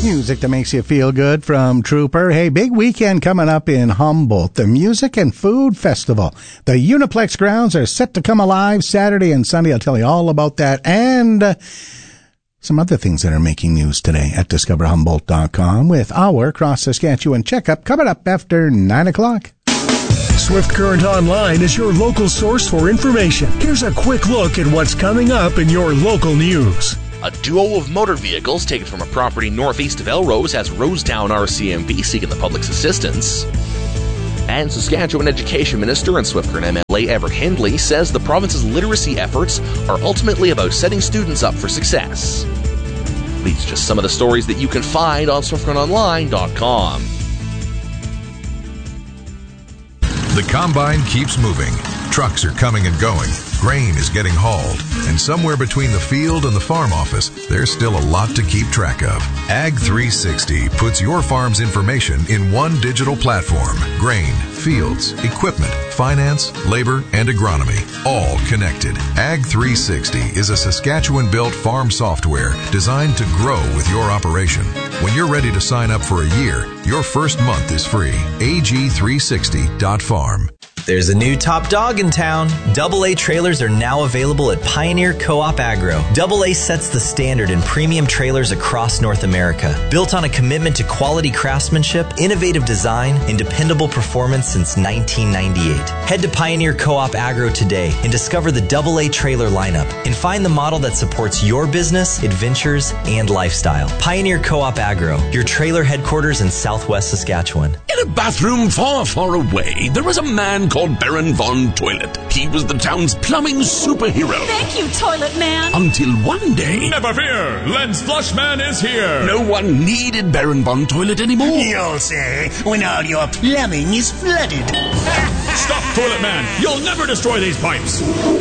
Music that makes you feel good from Trooper. Hey, big weekend coming up in Humboldt. The Music and Food Festival. The Uniplex grounds are set to come alive Saturday and Sunday. I'll tell you all about that and some other things that are making news today at discoverhumboldt.com with our Cross Saskatchewan checkup coming up after 9 o'clock. Swift Current Online is your local source for information. Here's a quick look at what's coming up in your local news. A duo of motor vehicles taken from a property northeast of Elrose has Rosetown RCMP seeking the public's assistance. And Saskatchewan Education Minister and Swift Current MLA Everett Hindley says the province's literacy efforts are ultimately about setting students up for success. These are just some of the stories that you can find on SwiftCurrentOnline.com. The combine keeps moving. Trucks are coming and going. Grain is getting hauled. And somewhere between the field and the farm office, there's still a lot to keep track of. Ag 360 puts your farm's information in one digital platform. Grain, fields, equipment, finance, labor, and agronomy, all connected. Ag 360 is a Saskatchewan-built farm software designed to grow with your operation. When you're ready to sign up for a year, your first month is free. ag360.farm. There's a new top dog in town. AA trailers are now available at Pioneer Co-op Agro. AA sets the standard in premium trailers across North America. Built on a commitment to quality craftsmanship, innovative design, and dependable performance since 1998. Head to Pioneer Co-op Agro today and discover the AA trailer lineup and find the model that supports your business, adventures, and lifestyle. Pioneer Co-op Agro, your trailer headquarters in Southwest Saskatchewan. In a bathroom far, far away, there was a man called Baron Von Toilet. He was the town's plumbing superhero. Thank you, Toilet Man. Until one day... Never fear, Lens Flushman is here. No one needed Baron Von Toilet anymore. You'll say, when all your plumbing is flooded. Stop, Toilet Man. You'll never destroy these pipes.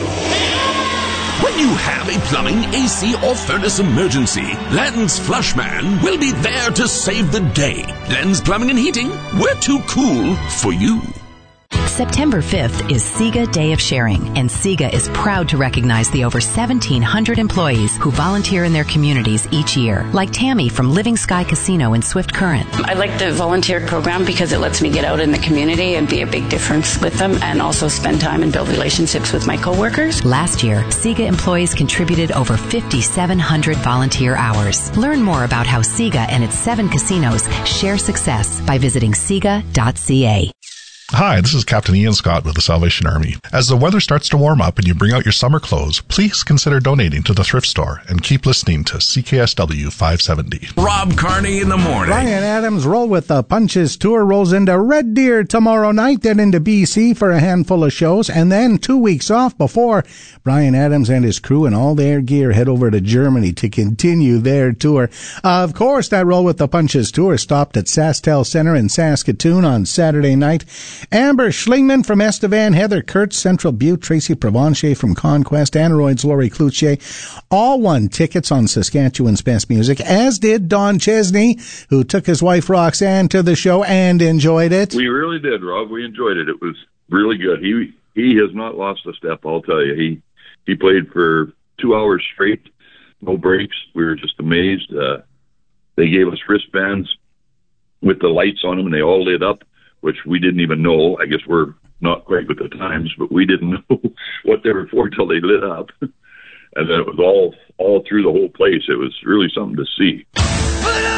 When you have a plumbing, AC, or furnace emergency, Lens Flushman will be there to save the day. Lens Plumbing and Heating, we're too cool for you. September 5th is SIGA Day of Sharing, and SIGA is proud to recognize the over 1,700 employees who volunteer in their communities each year, like Tammy from Living Sky Casino in Swift Current. I like the volunteer program because it lets me get out in the community and be a big difference with them, and also spend time and build relationships with my coworkers. Last year, SIGA employees contributed over 5,700 volunteer hours. Learn more about how SIGA and its 7 casinos share success by visiting siga.ca. Hi, this is Captain Ian Scott with the Salvation Army. As the weather starts to warm up and you bring out your summer clothes, please consider donating to the thrift store and keep listening to CKSW 570. Rob Carney in the morning. Bryan Adams' Roll with the Punches tour rolls into Red Deer tomorrow night, then into BC for a handful of shows, and then 2 weeks off before Bryan Adams and his crew and all their gear head over to Germany to continue their tour. Of course, that Roll with the Punches tour stopped at SaskTel Center in Saskatoon on Saturday night. Amber Schlingman from Estevan, Heather Kurtz, Central Butte, Tracy Provencher from Conquest, Aneroids, Lori Cloutier, all won tickets on Saskatchewan's Best Music, as did Don Chesney, who took his wife Roxanne to the show and enjoyed it. We really did, Rob. We enjoyed it. It was really good. He has not lost a step, I'll tell you. He played for 2 hours straight, no breaks. We were just amazed. They gave us wristbands with the lights on them, and they all lit up, which we didn't even know. I guess we're not quite with the times, but we didn't know what they were for till they lit up. And then it was all through the whole place. It was really something to see.